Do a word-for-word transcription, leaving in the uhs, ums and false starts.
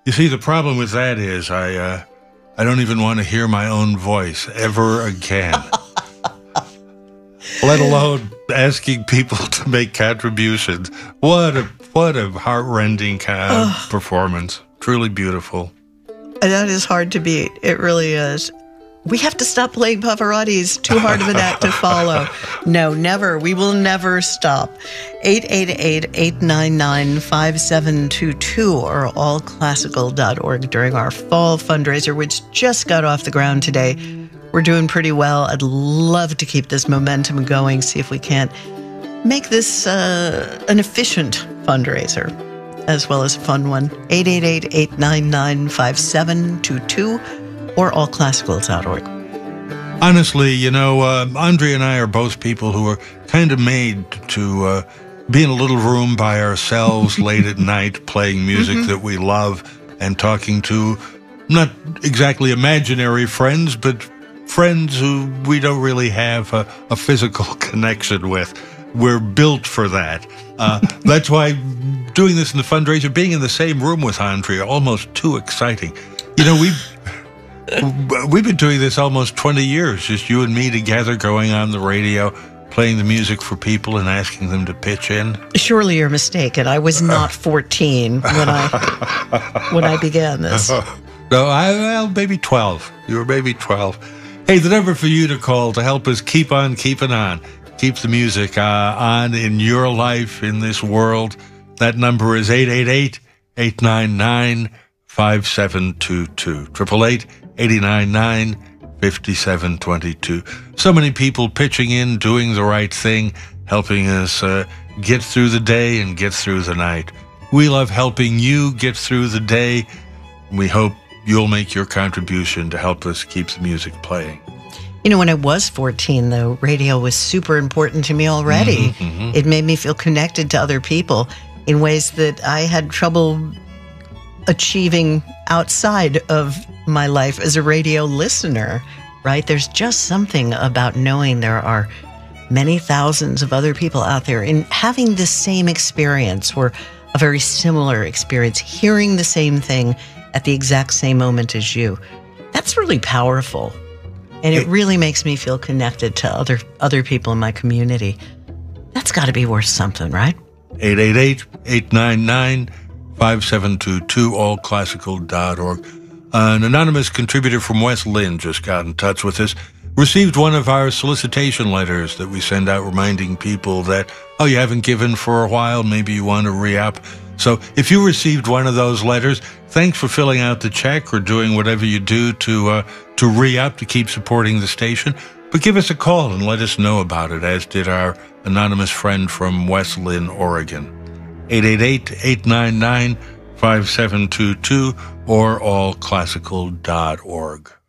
You see, the problem with that is I, uh, I don't even want to hear my own voice ever again. Let alone asking people to make contributions. What a what a heart-rending kind of performance. Truly beautiful. That is hard to beat. It really is. We have to stop playing Pavarotti. It's too hard of an act to follow. No, never. We will never stop. eight eight eight, eight nine nine, five seven two two or all classical dot org during our fall fundraiser, which just got off the ground today. We're doing pretty well. I'd love to keep this momentum going, see if we can't make this uh, an efficient fundraiser, as well as a fun one. eight eight eight, eight nine nine, five seven two two or all classical dot org. Honestly, you know, uh, Andre and I are both people who are kind of made to uh, be in a little room by ourselves late at night, playing music mm-hmm. that we love and talking to not exactly imaginary friends, but friends who we don't really have a, a physical connection with. We're built for that. Uh, that's why doing this in the fundraiser, being in the same room with Andre, almost too exciting. You know, we've We've been doing this almost twenty years, just you and me together, going on the radio, playing the music for people and asking them to pitch in. Surely you're mistaken. I was not fourteen when I when I began this. No, I, well, maybe twelve. You were maybe twelve. Hey, the number for you to call to help us keep on keeping on, keep the music uh, on in your life, in this world, that number is eight eight eight, eight nine nine, five seven two two. Triple eight, eight nine nine, five seven two two. So many people pitching in, doing the right thing, helping us uh, get through the day and get through the night. We love helping you get through the day. We hope you'll make your contribution to help us keep the music playing. You know, when I was fourteen, though, radio was super important to me already. Mm-hmm, mm-hmm. It made me feel connected to other people in ways that I had trouble achieving outside of my life as a radio listener, right? There's just something about knowing there are many thousands of other people out there and having the same experience or a very similar experience, hearing the same thing at the exact same moment as you. That's really powerful. And it really makes me feel connected to other other people in my community. That's got to be worth something, right? eight eight eight, eight nine nine, five seven two two, all classical dot org. Uh, an anonymous contributor from West Lynn just got in touch with us, received one of our solicitation letters that we send out reminding people that, oh, you haven't given for a while, maybe you want to re-up. So if you received one of those letters, thanks for filling out the check or doing whatever you do to uh, to re-up, to keep supporting the station. But give us a call and let us know about it, as did our anonymous friend from West Lynn, Oregon. eight eight eight, eight nine nine, five seven two two or all classical dot org.